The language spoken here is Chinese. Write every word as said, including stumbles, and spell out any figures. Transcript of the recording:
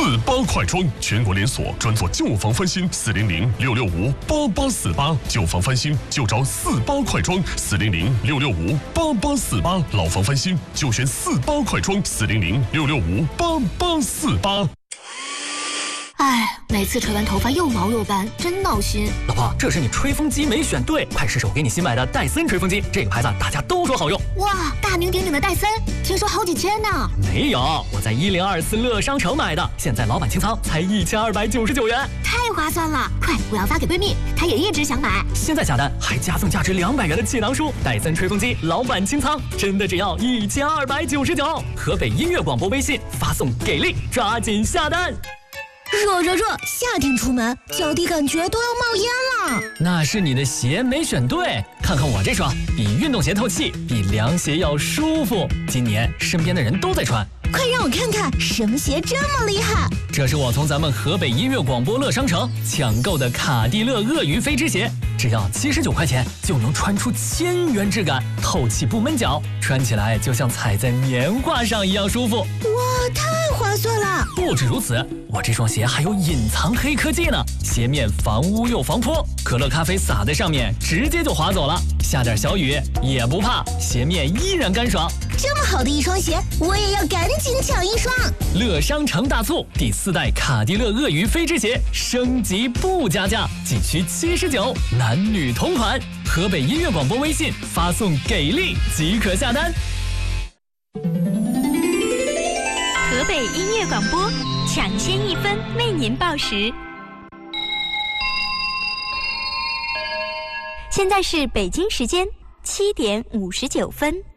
四八快装，全国连锁，专做旧房翻新。四零零六六五八八四八，旧房翻新就找四八快装。四零零六六五八八四八，老房翻新就选四八快装。四零零六六五八八四八。 哎，每次吹完头发又毛又斑，真闹心。 老婆，这是你吹风机没选对，快试试我给你新买的戴森吹风机，这个牌子大家都说好用。 哇，大名鼎鼎的戴森，听说好几千呢。 没有，我在一零二四乐商城买的，现在老板清仓才一千二百九十九元， 太划算了！快，我要发给闺蜜，她也一直想买。 现在下单还加赠价值两百元的气囊书，戴森吹风机老板清仓，真的只要一千二百九十九。河北音乐广播微信发送给力，抓紧下单。 热热热！夏天出门，脚底感觉都要冒烟了。 那是你的鞋没选对，看看我这双，比运动鞋透气，比凉鞋要舒服。今年身边的人都在穿， 快让我看看什么鞋这么厉害！ 这是我从咱们河北音乐广播乐商城抢购的卡地乐鳄鱼飞织鞋，只要七十九块钱就能穿出千元质感，透气不闷脚，穿起来就像踩在棉花上一样舒服。 哇，太划算了！ 不止如此，我这双鞋还有隐藏黑科技呢，鞋面防污又防泼，可乐咖啡洒在上面直接就滑走了，下点小雨也不怕，鞋面依然干爽。 这么好的一双鞋，我也要赶紧抢一双！ 乐商城大促，第四代卡地乐鳄鱼飞织鞋升级不加价，仅需七十九，男女同款。河北音乐广播微信发送给力即可下单。 河北音乐广播抢先一分为您报时。现在是北京时间七点五十九分。